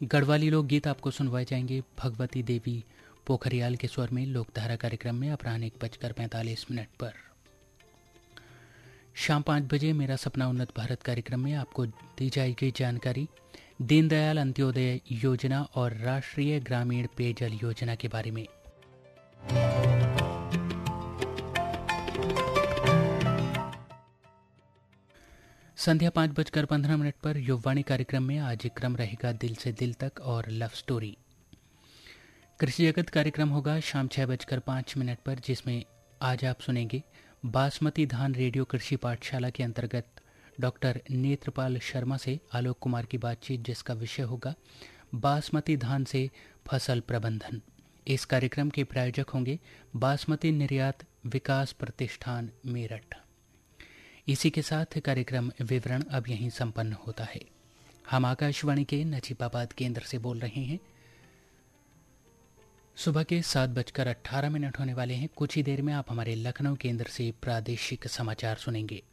गढ़वाली लोकगीत आपको सुनवाए जाएंगे भगवती देवी पोखरियाल के स्वर में लोकधारा कार्यक्रम में अपराह्न 1:45 पर। शाम 5 बजे मेरा सपना उन्नत भारत कार्यक्रम में आपको दी जाएगी जानकारी दीनदयाल अंत्योदय योजना और राष्ट्रीय ग्रामीण पेयजल योजना के बारे में। संध्या 5:15 पर युववाणी कार्यक्रम में आज क्रम रहेगा दिल से दिल तक और लव स्टोरी। कृषि जगत कार्यक्रम होगा शाम 6:05 पर, जिसमें आज आप सुनेंगे बासमती धान रेडियो कृषि पाठशाला के अंतर्गत डॉक्टर नेत्रपाल शर्मा से आलोक कुमार की बातचीत, जिसका विषय होगा बासमती धान से फसल प्रबंधन। इस कार्यक्रम के प्रायोजक होंगे बासमती निर्यात विकास प्रतिष्ठान मेरठ। इसी के साथ कार्यक्रम विवरण अब यहीं संपन्न होता है। हम आकाशवाणी के नजीबाबाद केंद्र से बोल रहे हैं। सुबह के 7:18 होने वाले हैं। कुछ ही देर में आप हमारे लखनऊ केंद्र से प्रादेशिक समाचार सुनेंगे।